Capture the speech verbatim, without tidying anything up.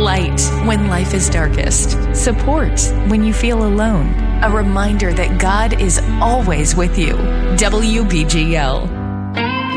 Light when life is darkest. Support when you feel alone. A reminder that God is always with you. W B G L.